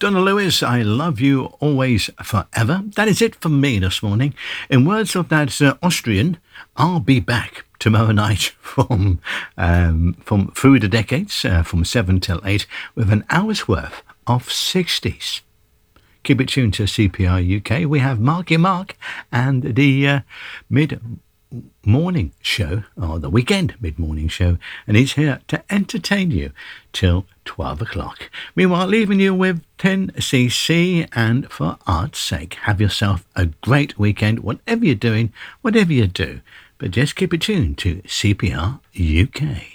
Donna Lewis, I love you always forever. That is it for me this morning. In words of that Austrian, I'll be back tomorrow night from through the decades, from 7 till 8, with an hour's worth of 60s. Keep it tuned to CPR UK. We have Marky Mark and the mid-morning show, or the weekend mid-morning show, and he's here to entertain you till 12 o'clock. Meanwhile, leaving you with 10cc, and for art's sake, have yourself a great weekend, whatever you're doing, whatever you do. But just keep it tuned to CPR UK.